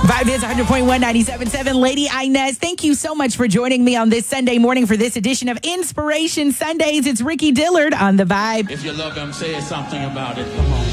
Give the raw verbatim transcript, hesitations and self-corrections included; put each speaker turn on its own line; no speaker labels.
Vibe is one hundred point one, ninety-seven point seven. Lady Inez, thank you so much for joining me on this Sunday morning for this edition of Inspiration Sundays. It's Ricky Dillard on The Vibe.
If you love him, say something about it. Come on.